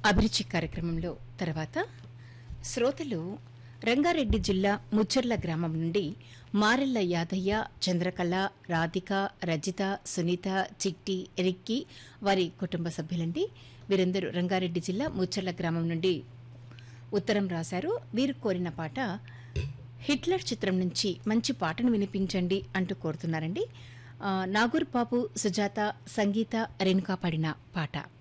అభిరుచి కార్యక్రమంలో తర్వాత శ్రోతలు రంగారెడ్డి జిల్లా ముచ్చర్ల గ్రామం నుండి మారెల్ల యాదయ్య, చంద్రకళ, రాధిక, రజిత, సునీత, చిట్టి, రిక్కి వారి కుటుంబ సభ్యులండి. వీరందరూ రంగారెడ్డి జిల్లా ముచ్చర్ల గ్రామం నుండి ఉత్తరం రాశారు. వీరు కోరిన పాట హిట్లర్ చిత్రం నుంచి మంచి పాటను వినిపించండి అంటూ కోరుతున్నారండి. నాగూర్ బాబు, సుజాత, సంగీత, రేణుకా పాడిన పాట.